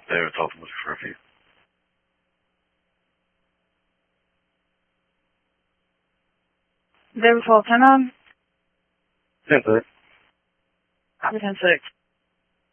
David Dalton looking for a few. David 12, 10 on. 10-6. Copy 10-6.